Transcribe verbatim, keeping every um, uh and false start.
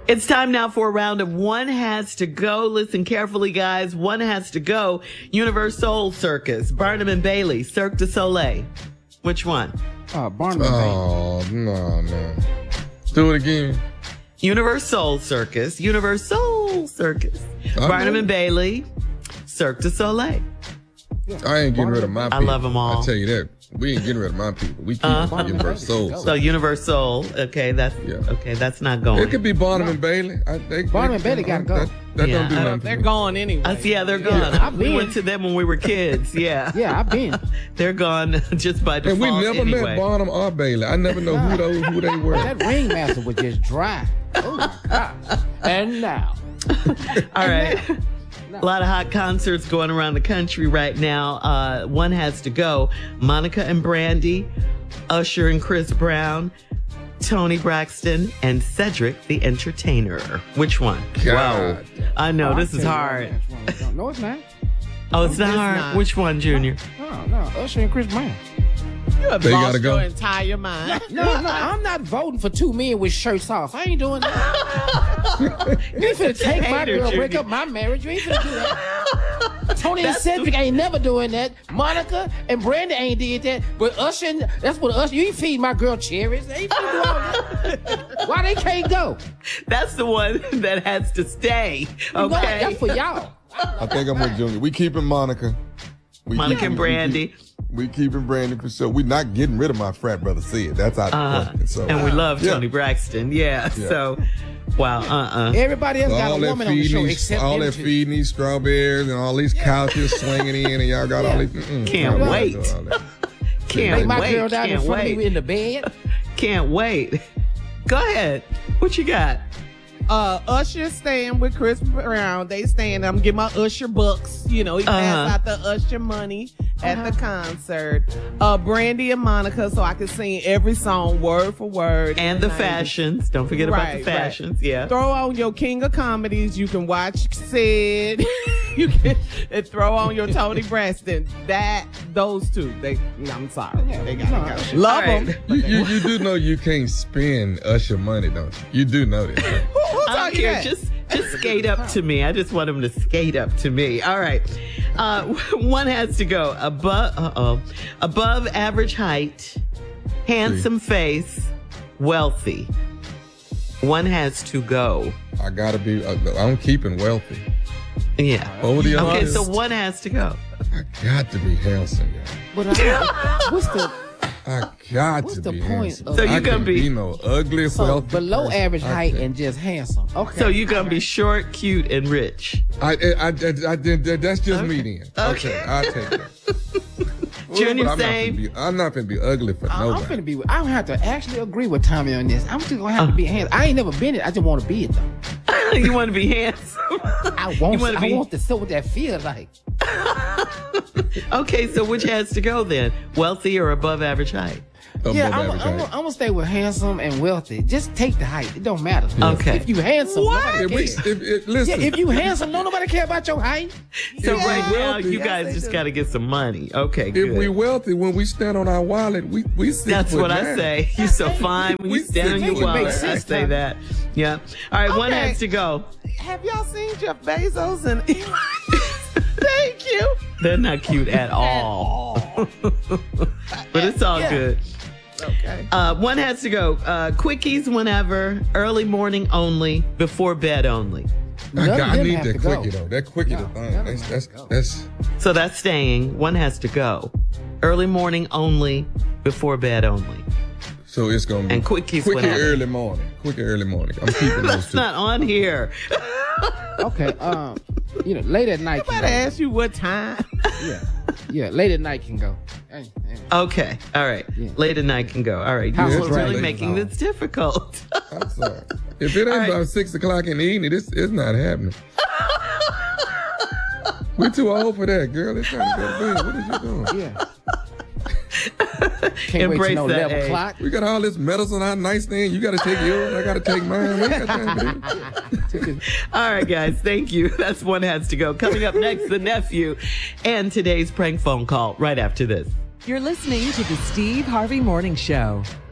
It's time now for a round of One Has to Go. Listen carefully, guys. One has to go. Universal Circus, Barnum and Bailey, Cirque du Soleil. Which one? Uh, Barnum and Oh, no, no. Do it again. Universal Circus, Universal Circus, I Barnum know. and Bailey, Cirque du Soleil. I ain't getting rid of my I people. love 'em all. I tell you that. We ain't getting rid of my people. We keep Uh-huh. Universal. So Universal, okay, that's Yeah. okay. That's not going. It could be Barnum and Bailey. I, they, Barnum they, and Bailey gotta go. That, that Yeah. don't do Uh, nothing. They're for me. gone anyway. Uh, yeah, they're gone. Yeah, I've we been. went to them when we were kids. Yeah, Yeah, I've been. they're gone just by And default. we never anyway. met Barnum or Bailey. I never know who those who they were. That ringmaster was just dry. Oh my gosh. And now. All right. A lot of hot concerts going around the country right now. Uh, one has to go. Monica and Brandy, Usher and Chris Brown, Tony Braxton, and Cedric the Entertainer. Which one? God. Wow. I know, Oh, this I'll is tell you hard. which one. No, it's not. Oh, it's not It's hard? not. Which one, Junior? No, no. Usher and Chris Brown. You have They lost gotta go. your entire mind. No, no, I'm not voting for two men with shirts off. I ain't doing that. You ain't finna take my Hater, girl, break Junior. up my marriage. You ain't finna do that. Tony and That's Cedric ain't never doing that. Monica and Brandon ain't did that. But Usher, and- that's what Usher, you ain't feed my girl cherries. They ain't finna do all that. Why they can't go? That's the one that has to stay. You know, Okay. that's for y'all. I think I'm with Junior. We keeping Monica. We Monica keeping- and Brandy. We, keep, we keeping Brandy for sure. We're not getting rid of my frat brother Sid. That's out the Uh, question. So, and we love yeah. Tony Braxton. Yeah. Yeah. So, wow. Uh-uh. Everybody else So got all a that woman on the feeding show these, except all them that two. feeding these strawberries and all these couches swinging in, and y'all got all these. Mm-mm, Can't I'm not wait. doing all that. Can't Make my wait. girl down in Can't front of wait. you in the bed. Can't wait. Go ahead. What you got? Uh, Usher staying with Chris Brown. They staying. I'm getting my Usher bucks. You know, he Uh-huh. passed out the Usher money at Uh-huh. the concert. Uh, Brandy and Monica, so I can sing every song word for word. And the nineties. fashions. Don't forget about Right, the right. fashions. Yeah. Throw on your King of Comedies. You can watch Sid. You can and throw on your Tony Braxton. That those two. They. I'm sorry. They gotta go. Love All right. them. You, you, you do know you can't spend Usher money, don't you? You do know that. right? Who, who I taught don't you care. that? Just just skate up to me. I just want him to skate up to me. All right. Uh, one has to go. Above uh-oh. Above average height, handsome face, wealthy. One has to go. I gotta be. Uh, I'm keeping wealthy. Yeah. Over the Okay, others, so one has to go. I got to be handsome, y'all. But I, what's the I got What's to the be point handsome. of- So you I gonna can be- be no ugly, so wealthy below person. average I height can't. and just handsome? Okay. So you're gonna be short, cute, and rich. I, I, I, I, I did. That's just me then. Okay. Okay, I'll take that. Junior, But I'm same. Not finna be, I'm not gonna be ugly for I- I'm nobody. finna be. I don't have to actually agree with Tommy on this. I'm just gonna have to be handsome. I ain't never been it. I just want to be it though. You want to be handsome. I want. You wanna I be- want to see what that feels like. Okay, so which has to go then? Wealthy or above average height? Above yeah, I'm, average I'm, height. I'm gonna stay with handsome and wealthy. Just take the height. It don't matter. Okay. If you handsome, nobody If we, cares. if, if, listen, Yeah, if you handsome, don't nobody care about your height. So Yeah. right now, Wealthy. you Yes, guys they just do. got to get some money. Okay, if good. we wealthy, when we stand on our wallet, we we six That's foot what I nine. say. You're so fine when We you stand on sit- your make it wallet. make I sense, say Tommy. that. Yeah. All right, one Okay. has to go. Have y'all seen Jeff Bezos and Thank you. They're not cute at all. But it's all Yeah. good. Okay. Uh, one has to go. Uh, quickies whenever, early morning only, before bed only. I, None got, of I them need have that to go. quickie though. That quickie the No, thing. none of That's them that's have to go. that's. So that's staying. One has to go. Early morning only, before bed only. So it's gonna be And quickies quickie whenever. early morning. Quickie early morning. I'm keeping those That's two. not on here. Okay. Um, you know, late at night. Nobody Can go. asked you what time. Yeah, yeah. Late at night can go. Hey, hey. Okay. All right. Yeah. Late at night can go. All right. House You're of really Dragons making on. this difficult. I'm sorry. If it ain't All right. about six o'clock in the evening, it's it's not happening. We're too old for that, girl. It's trying to go to bed. What is you doing? Yeah. Can't wait Embrace till no that eleven age. o'clock. We got all this medicine on our nightstand. You got to take yours. I got to take mine. We ain't got time for that. All right, guys. Thank you. That's one has to go. Coming up next, the nephew and today's prank phone call right after this. You're listening to the Steve Harvey Morning Show.